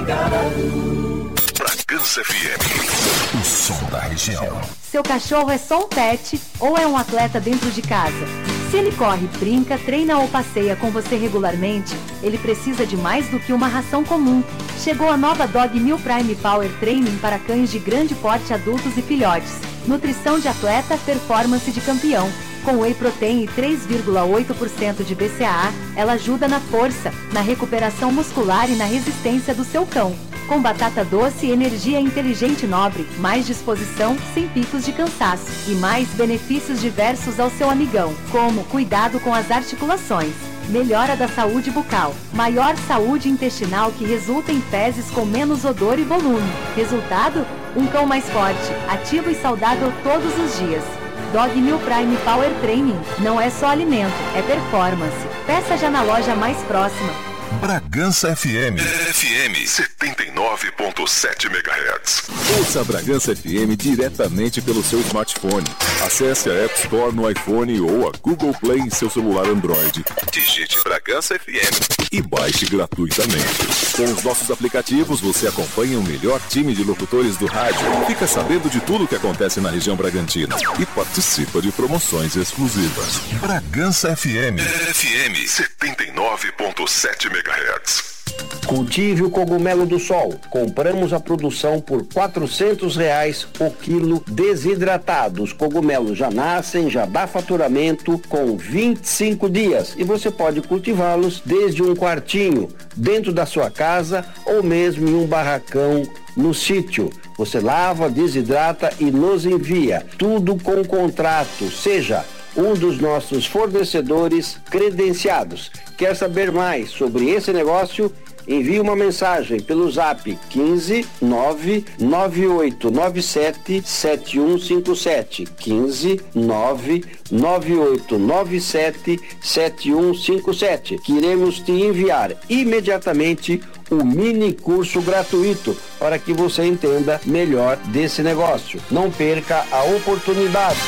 Bragança FM, o som da região. Seu cachorro é só um pet ou é um atleta dentro de casa? Se ele corre, brinca, treina ou passeia com você regularmente, ele precisa de mais do que uma ração comum. Chegou a nova Dog Meal Prime Power Training para cães de grande porte, adultos e filhotes. Nutrição de atleta, performance de campeão. Com whey protein e 3,8% de BCAA, ela ajuda na força, na recuperação muscular e na resistência do seu cão. Com batata doce, energia inteligente e nobre, mais disposição, sem picos de cansaço e mais benefícios diversos ao seu amigão, como cuidado com as articulações, melhora da saúde bucal, maior saúde intestinal que resulta em fezes com menos odor e volume. Resultado? Um cão mais forte, ativo e saudável todos os dias. Dog Meal Prime Power Training não é só alimento, é performance. Peça já na loja mais próxima. Bragança FM. FM 79.7 MHz. Ouça a Bragança FM diretamente pelo seu smartphone. Acesse a App Store no iPhone ou a Google Play em seu celular Android. Digite Bragança FM e baixe gratuitamente. Com os nossos aplicativos, você acompanha o melhor time de locutores do rádio, fica sabendo de tudo o que acontece na região Bragantina e participa de promoções exclusivas. Bragança FM. FM 79.7 MHz. Cultive o cogumelo do sol. Compramos a produção por R$400 o quilo desidratado. Os cogumelos já nascem, já dá faturamento com 25 dias e você pode cultivá-los desde um quartinho, dentro da sua casa ou mesmo em um barracão no sítio. Você lava, desidrata e nos envia. Tudo com contrato, seja um dos nossos fornecedores credenciados. Quer saber mais sobre esse negócio? Envie uma mensagem pelo zap 15 99897 7157. 15 99897 7157. Que iremos te enviar imediatamente o mini curso gratuito para que você entenda melhor desse negócio. Não perca a oportunidade.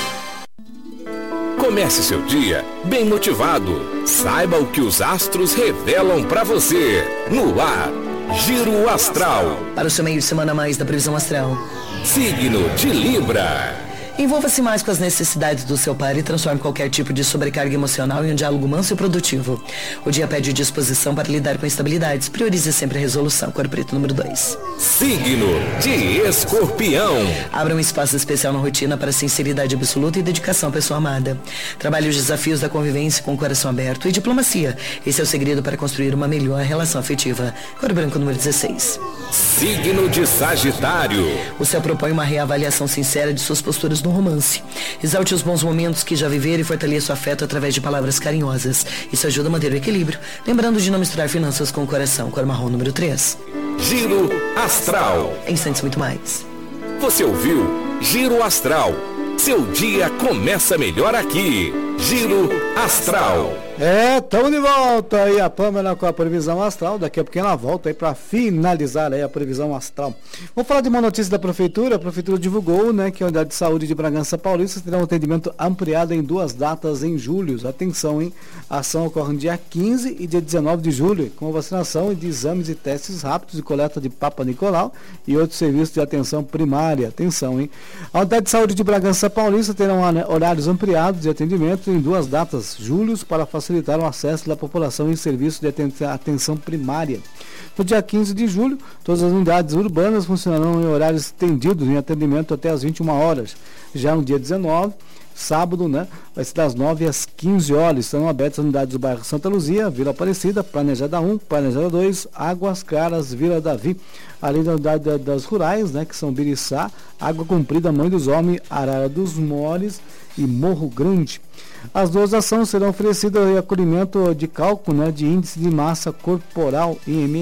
Comece seu dia bem motivado. Saiba o que os astros revelam para você. No ar, Giro Astral. Para o seu meio de semana a mais da previsão astral. Signo de Libra. Envolva-se mais com as necessidades do seu par e transforme qualquer tipo de sobrecarga emocional em um diálogo manso e produtivo. O dia pede disposição para lidar com instabilidades. Priorize sempre a resolução. Cor preto número 2. Signo de Escorpião. Abra um espaço especial na rotina para sinceridade absoluta e dedicação à pessoa amada. Trabalhe os desafios da convivência com o coração aberto e diplomacia. Esse é o segredo para construir uma melhor relação afetiva. Cor branco número 16. Signo de Sagitário. O céu propõe uma reavaliação sincera de suas posturas no romance. Exalte os bons momentos que já viveram e fortaleça o afeto através de palavras carinhosas. Isso ajuda a manter o equilíbrio. Lembrando de não misturar finanças com o coração. Cor marrom número 3. Giro Astral. Em instantes muito mais. Você ouviu Giro Astral. Seu dia começa melhor aqui. Giro Astral. Estamos de volta aí a Pâmela com a previsão astral. Daqui a pouquinho ela volta aí para finalizar aí a previsão astral. Vamos falar de uma notícia da Prefeitura. A Prefeitura divulgou, né, que a Unidade de Saúde de Bragança Paulista terá um atendimento ampliado em 2 datas em julho. Atenção, hein? A ação ocorre no dia 15 e dia 19 de julho, com vacinação de exames e testes rápidos e coleta de Papa Nicolau e outros serviços de atenção primária. Atenção, hein? A Unidade de Saúde de Bragança Paulista terá horários ampliados de atendimento em 2 datas, julhos, para facilitar o acesso da população em serviços de atenção primária. No dia 15 de julho, todas as unidades urbanas funcionarão em horários estendidos em atendimento até às 21 horas. Já no dia 19, sábado, né, vai ser das 9 às 15 horas. Estão abertas as unidades do bairro Santa Luzia, Vila Aparecida, Planejada 1, Planejada 2, Águas Claras, Vila Davi, além da unidade das rurais, né, que são Biriçá, Água Comprida, Mãe dos Homens, Arara dos Mores e Morro Grande. As 2 ações serão oferecidas em acolhimento de cálculo, né, de índice de massa corporal,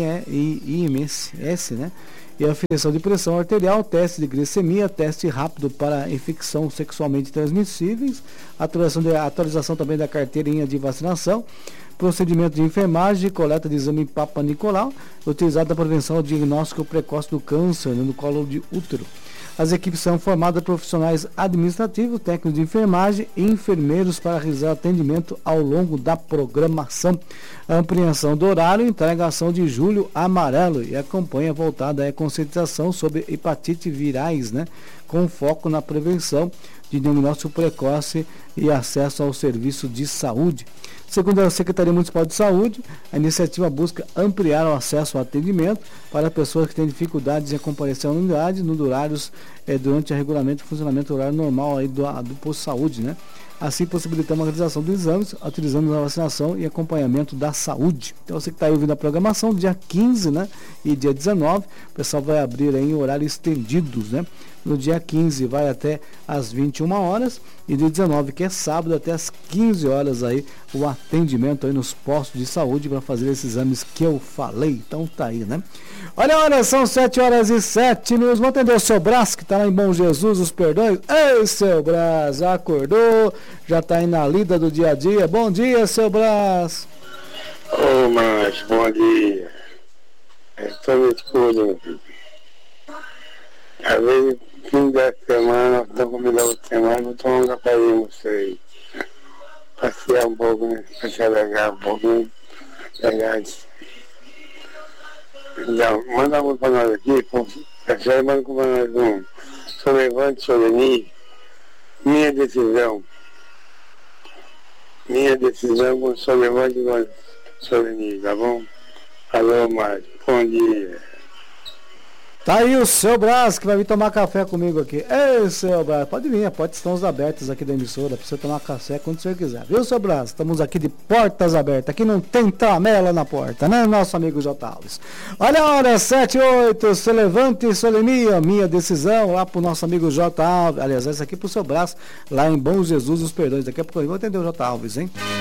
IMS, né, e aferição de pressão arterial, teste de glicemia, teste rápido para infecção sexualmente transmissíveis, atualização também da carteirinha de vacinação, procedimento de enfermagem, coleta de exame Papa Nicolau, utilizado na prevenção e diagnóstico precoce do câncer, né, no colo de útero. As equipes são formadas por profissionais administrativos, técnicos de enfermagem e enfermeiros para realizar atendimento ao longo da programação. A ampliação do horário, entregação de Julho Amarelo e a campanha voltada à conscientização sobre hepatite virais, né? Com foco na prevenção de diagnóstico precoce e acesso ao serviço de saúde. Segundo a Secretaria Municipal de Saúde, a iniciativa busca ampliar o acesso ao atendimento para pessoas que têm dificuldades em comparecer à unidade nos horários durante o regulamento e funcionamento do horário normal aí do posto de saúde, né? Assim possibilitando a realização dos exames, utilizando a vacinação e acompanhamento da saúde. Então você que está aí ouvindo a programação, dia 15, né, e dia 19, o pessoal vai abrir aí em horários estendidos, né? No dia 15 vai até às 21 horas e dia 19, que é sábado, até às 15 horas aí o atendimento aí nos postos de saúde para fazer esses exames que eu falei. Então tá aí, né? Olha, são 7h07. Vamos atender o seu Brás, que tá lá em Bom Jesus, os Perdões. Ei, seu Brás, já acordou? Já tá aí na lida do dia a dia. Bom dia, seu Brás. Ô, Márcio, bom dia. Estou me escuro. Às vezes, fim da semana, não comida outra semana, vou tomar um cafezinho, não sei. Passear um pouco, né? Passear legal, um pouquinho. Verdade. Então, manda um para nós aqui, a manda para nós um Sobrevante Soleni, minha decisão com Sobrevante Soleni, tá bom? Alô, Márcio, bom dia. Tá aí o seu Brás, que vai vir tomar café comigo aqui. Ei, seu Brás, pode vir, estamos abertos aqui da emissora para você tomar café quando você quiser. Viu, seu Brás? Estamos aqui de portas abertas. Aqui não tem tramela na porta, né, nosso amigo J. Alves? Olha a hora, 7h08, se levante, Solenia, minha decisão, lá pro nosso amigo J. Alves. Aliás, essa aqui pro seu Brás, lá em Bom Jesus, os Perdões. Daqui a pouco eu vou atender o J. Alves, hein?